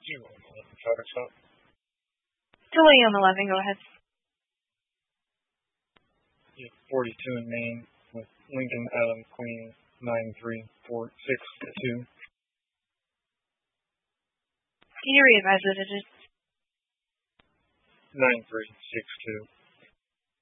Traffic stop. Delay on 11, go ahead. 42 in Maine with Lincoln Adam Queen 93462. Can you re-advise the digits? 9362.